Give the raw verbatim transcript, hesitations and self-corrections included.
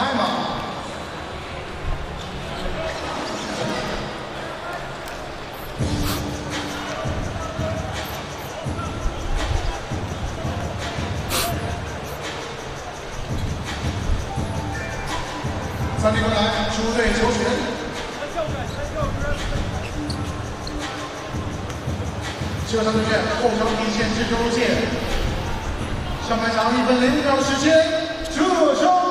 time out。三名过来，出队球权。 球场对面后场底线制球线，上半场一分零秒时间，撤场。